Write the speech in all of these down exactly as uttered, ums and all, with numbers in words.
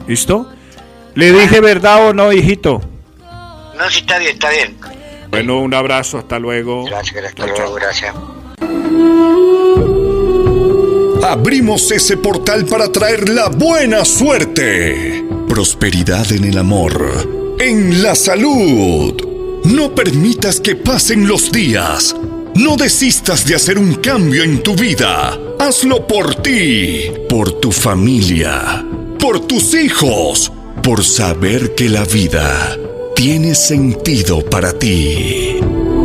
¿Listo? ¿Le dije verdad o no, hijito? No, sí, está bien, está bien. Bueno, un abrazo, hasta luego. Gracias, hasta luego, gracias. Abrimos ese portal para traer la buena suerte, prosperidad en el amor, en la salud. No permitas que pasen los días. No desistas de hacer un cambio en tu vida. Hazlo por ti, por tu familia, por tus hijos, por saber que la vida tiene sentido para ti.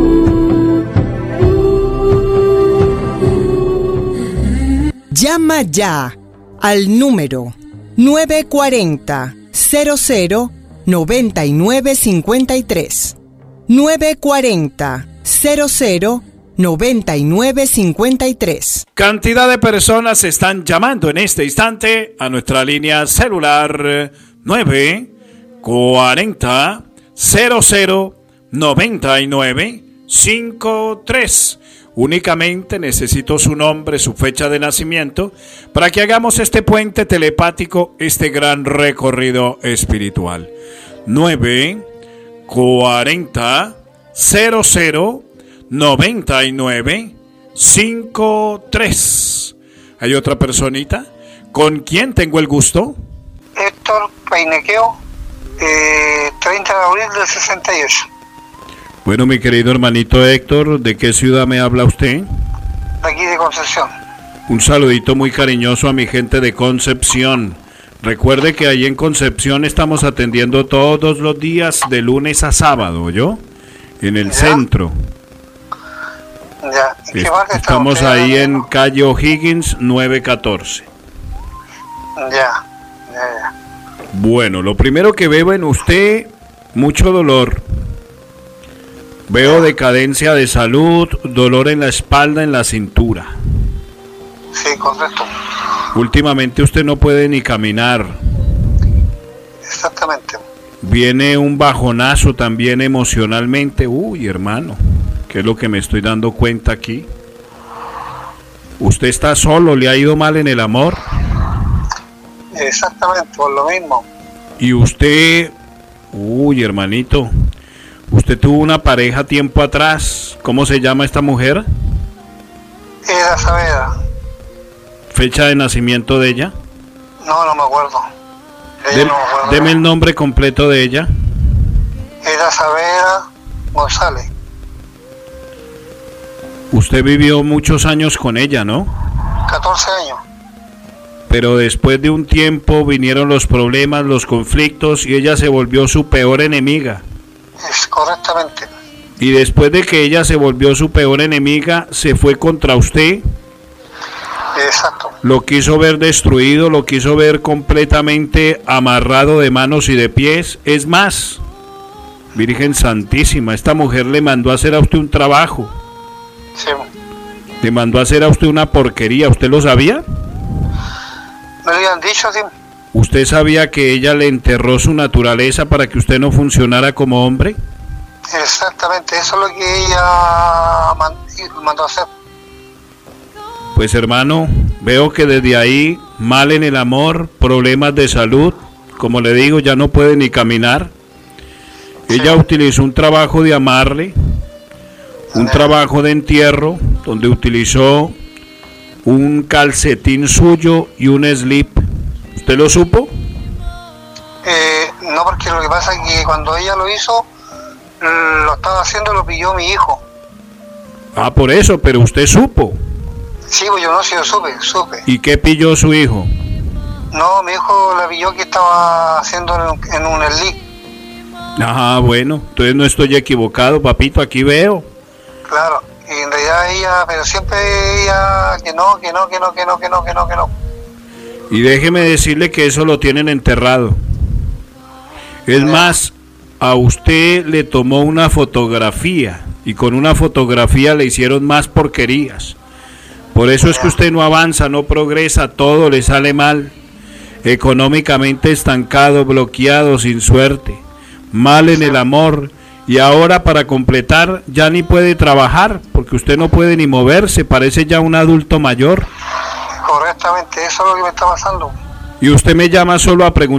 Llama ya al número nueve cuatro cero, cero cero, nueve nueve cinco tres. nueve cuatro cero, cero cero, nueve nueve cinco tres. Cantidad de personas están llamando en este instante a nuestra línea celular nueve cuatro cero, cero cero, nueve nueve cinco tres. Únicamente necesito su nombre, su fecha de nacimiento, para que hagamos este puente telepático, este gran recorrido espiritual. nueve cuarenta, cero cero, noventa y nueve, cincuenta y tres. ¿Hay otra personita? ¿Con quién tengo el gusto? Héctor Painequeo, eh, treinta de abril del sesenta y ocho. Bueno, mi querido hermanito Héctor, ¿de qué ciudad me habla usted? De aquí de Concepción. Un saludito muy cariñoso a mi gente de Concepción. Recuerde que ahí en Concepción estamos atendiendo todos los días de lunes a sábado, ¿yo? En el ¿Ya? centro. Ya. ¿Y qué parte Estamos está usted ahí ahora en mismo? calle O'Higgins nueve catorce. Ya, ya, ya. Bueno, lo primero que veo en usted, mucho dolor. Veo decadencia de salud, dolor en la espalda, en la cintura. Sí, correcto. Últimamente usted no puede ni caminar. Exactamente. Viene un bajonazo también emocionalmente. Uy, hermano, ¿qué es lo que me estoy dando cuenta aquí? ¿Usted está solo? ¿Le ha ido mal en el amor? Exactamente, por lo mismo. Y usted, uy, hermanito, usted tuvo una pareja tiempo atrás. ¿Cómo se llama esta mujer? Era Saavedra. ¿Fecha de nacimiento de ella? No, no me acuerdo. Ella Dem- no me acuerdo. deme el nombre completo de ella. Era Saavedra González. Usted vivió muchos años con ella, ¿no? catorce años. Pero después de un tiempo vinieron los problemas, los conflictos y ella se volvió su peor enemiga. Es correctamente. Y después de que ella se volvió su peor enemiga, se fue contra usted, Exacto. lo quiso ver destruido, lo quiso ver completamente amarrado de manos y de pies. Es más, Virgen Santísima, esta mujer le mandó a hacer a usted un trabajo. Sí. Le mandó a hacer a usted una porquería. ¿Usted lo sabía? Me lo habían dicho, sí. ¿Usted sabía que ella le enterró su naturaleza para que usted no funcionara como hombre? Exactamente, eso es lo que ella man- mandó a hacer. Pues hermano, veo que desde ahí, mal en el amor, problemas de salud, como le digo, ya no puede ni caminar. Ella utilizó un trabajo de amarle, un trabajo de entierro, donde utilizó un calcetín suyo y un slip. ¿Usted lo supo? Eh, no, porque lo que pasa es que cuando ella lo hizo, lo estaba haciendo, lo pilló mi hijo. Ah, por eso, pero usted supo. Sí, pues yo no sé, yo supe, supe. ¿Y qué pilló su hijo? No, mi hijo la pilló que estaba haciendo en un, en un slip. Ah, bueno, entonces no estoy equivocado, papito, aquí veo. Claro, y en realidad ella, pero siempre ella, que no, que no, que no, que no, que no, que no, que no. Y déjeme decirle que eso lo tienen enterrado. Es más, a usted le tomó una fotografía y con una fotografía le hicieron más porquerías. Por eso es que usted no avanza, no progresa, todo le sale mal. Económicamente estancado, bloqueado, sin suerte, mal en el amor. Y ahora para completar ya ni puede trabajar porque usted no puede ni moverse, parece ya un adulto mayor. Correctamente, eso es lo que me está pasando. Y usted me llama solo a preguntar.